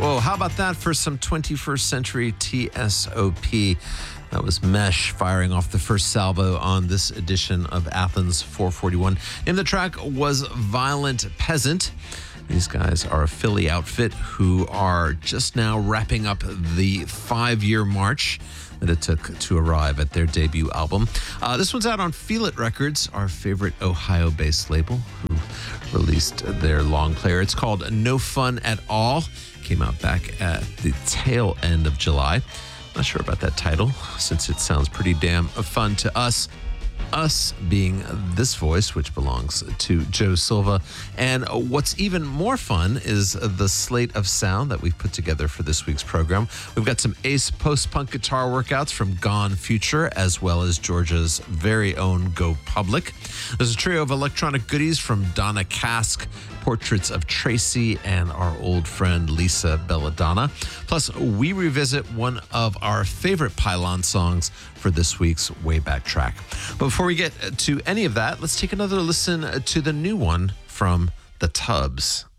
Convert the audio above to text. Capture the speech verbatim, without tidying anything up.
Whoa, how about that for some twenty-first century T S O P? That was Mesh firing off the first salvo on this edition of Athens four forty-one. And the track was Violent Peasant. These guys are a Philly outfit who are just now wrapping up the five-year march that it took to arrive at their debut album. Uh, this one's out on Feel It Records, our favorite Ohio-based label, who released their long player. It's called No Fun at All. Came out back at the tail end of July. Not sure about that title, since it sounds pretty damn fun to us. Us being this voice, which belongs to Joe Silva. And what's even more fun is the slate of sound that we've put together for this week's program. We've got some ace post-punk guitar workouts from Gone Future, as well as Georgia's very own Go Public. There's a trio of electronic goodies from Donna Cask, portraits of Tracy, and our old friend Lisa Belladonna. Plus, we revisit one of our favorite Pylon songs for this week's Wayback Track. But before we get to any of that, let's take another listen to the new one from The Tubs.